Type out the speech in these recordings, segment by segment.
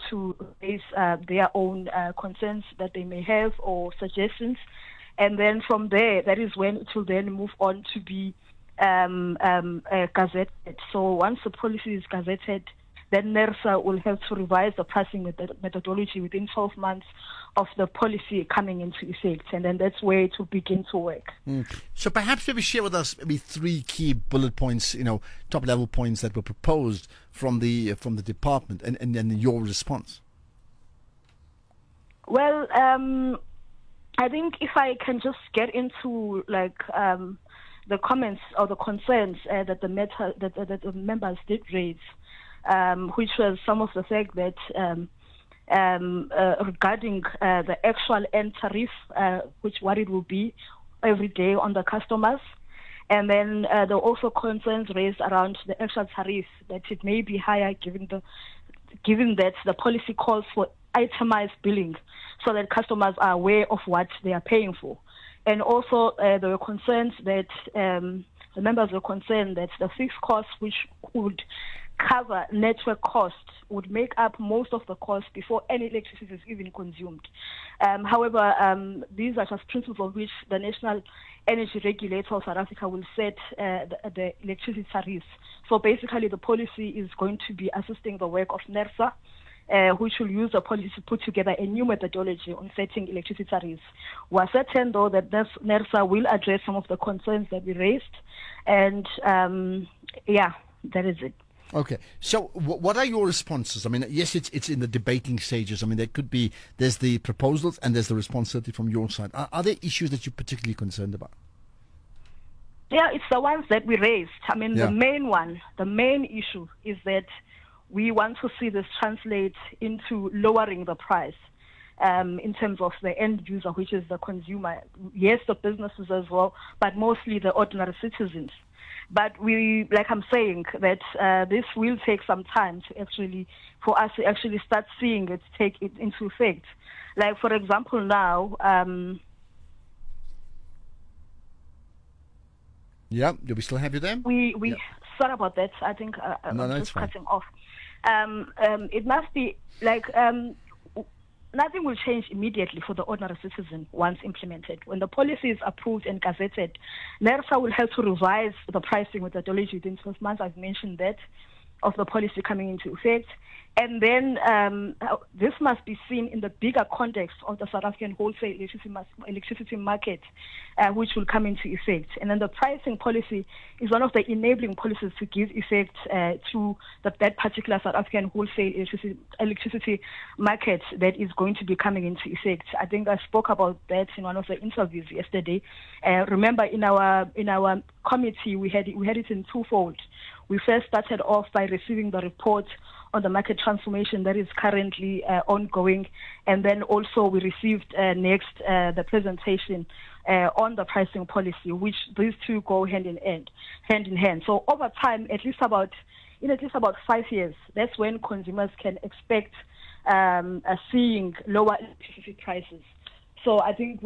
to raise their own concerns that they may have or suggestions. And then from there, that is when it will then move on to be gazetted. So once the policy is gazetted, then NERSA will have to revise the pricing methodology within 12 months of the policy coming into effect, and then that's where it will begin to work. So perhaps maybe share with us maybe 3 key bullet points, top level points that were proposed from the department, and then your response. Well, I think if I can just get into the comments or the concerns that the members did raise, which was some of the fact that regarding the actual end tariff, what it will be every day on the customers. And then there were also concerns raised around the actual tariff, that it may be higher given that the policy calls for itemized billing so that customers are aware of what they are paying for. And also there were concerns that the members were concerned that the fixed costs which would cover network costs would make up most of the cost before any electricity is even consumed. However, these are just principles which the National Energy Regulator of South Africa will set the electricity tariffs. So basically the policy is going to be assisting the work of NERSA, which will use the policy to put together a new methodology on setting electricity tariffs. We are certain, though, that NERSA will address some of the concerns that we raised, and that is it. Okay, so what are your responses? I mean, yes, it's in the debating stages. I mean, there's the proposals and there's the responsibility from your side. Are there issues that you're particularly concerned about? Yeah, it's the ones that we raised. I mean, the main issue is that we want to see this translate into lowering the price in terms of the end user, which is the consumer. Yes, the businesses as well, but mostly the ordinary citizens. But like I'm saying, that this will take some time for us to actually start seeing it take it into effect. Like, for example, now. Do we still have you there? Sorry about that. I think I'm just cutting off. It must be like nothing will change immediately for the ordinary citizen once implemented. When the policy is approved and gazetted, NERSA will have to revise the pricing methodology within 12 months. I've mentioned that, of the policy coming into effect. And then this must be seen in the bigger context of the South African wholesale electricity market, which will come into effect. And then the pricing policy is one of the enabling policies to give effect to that particular South African wholesale electricity market that is going to be coming into effect. I think I spoke about that in one of the interviews yesterday. Remember, in our committee, we had it in twofold. We first started off by receiving the report on the market transformation that is currently ongoing, and then also we received next the presentation on the pricing policy, which these two go hand in hand. So over time, at least about 5 years, that's when consumers can expect seeing lower electricity prices. So I think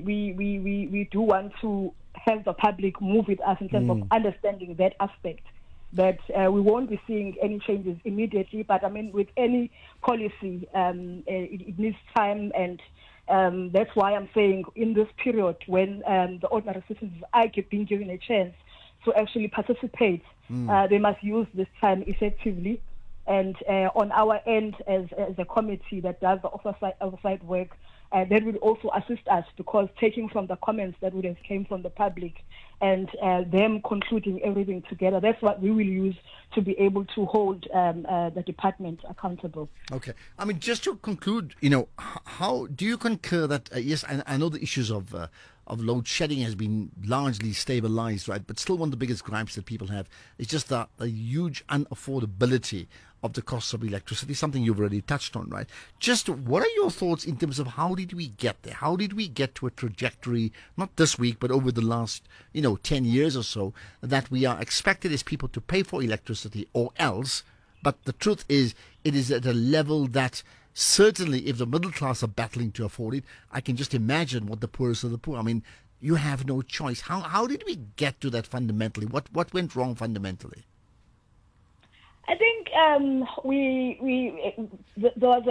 we do want to have the public move with us in terms of understanding that aspect. That we won't be seeing any changes immediately, but I mean, with any policy, it needs time, and that's why I'm saying in this period when the ordinary citizens are being given a chance to actually participate, they must use this time effectively. And on our end, as a committee that does the oversight work, that will also assist us, because taking from the comments that would have came from the public and them concluding everything together, that's what we will use to be able to hold the department accountable. Okay. I mean, just to conclude, how do you concur that, yes, I know the issues of load shedding has been largely stabilized, right? But still one of the biggest gripes that people have is just the huge unaffordability of the cost of electricity, something you've already touched on, right? Just what are your thoughts in terms of how did we get there? How did we get to a trajectory, not this week, but over the last, 10 years or so, that we are expected as people to pay for electricity or else, but the truth is, it is at a level that certainly if the middle class are battling to afford it, I can just imagine what the poorest of the poor, I mean, you have no choice. How did we get to that fundamentally? What went wrong fundamentally? I think there was